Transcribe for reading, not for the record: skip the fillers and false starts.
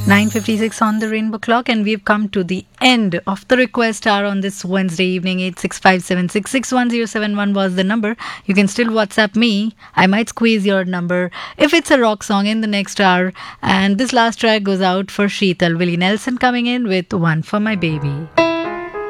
9:56 on the Rainbow Clock, and we've come to the end of the request hour on this Wednesday evening. 8657661071 was the number. You can still WhatsApp me. I might squeeze your number if it's a rock song in the next hour. And this last track goes out for Sheetal. Willie Nelson coming in with One for My Baby.